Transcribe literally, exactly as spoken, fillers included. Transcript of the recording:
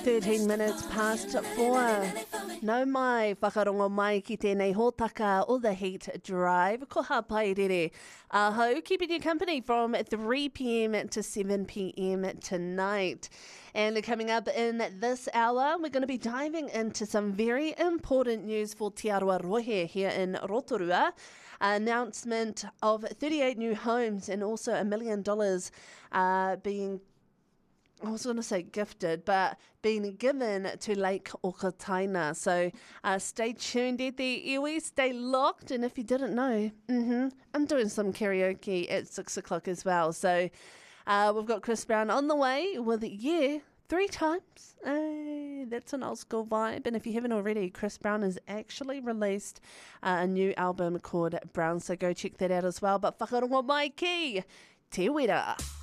thirteen minutes past four. No mai whakarongo mai ki tēnei hōtaka o the Heat Drive. Ko ha pai rere. Aho, keeping you company from three p.m. to seven p.m. tonight. And coming up in this hour, we're going to be diving into some very important news for Te Aroha here in Rotorua. Announcement of thirty-eight new homes and also a million dollars uh, being I was going to say gifted, but being given to Lake Okataina. So uh, stay tuned at the iwi, stay locked. And if you didn't know, mm-hmm, I'm doing some karaoke at six o'clock as well. So uh, we've got Chris Brown on the way with Yeah, three times. Hey, that's an old school vibe. And if you haven't already, Chris Brown has actually released uh, a new album called Brown. So go check that out as well. But whakarongo mai ki, te wera.